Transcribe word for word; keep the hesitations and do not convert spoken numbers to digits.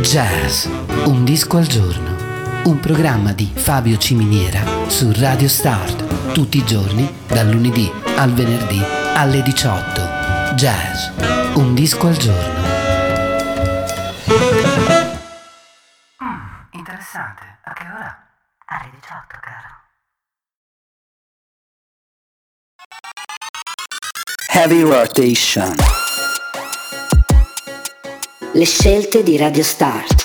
Jazz, un disco al giorno. Un programma di Fabio Ciminiera su Radio Start, tutti i giorni, dal lunedì al venerdì alle diciotto. Jazz, un disco al giorno. Mm, interessante. A che ora? Alle diciotto, caro. Heavy Rotation. Le scelte di Radio Start.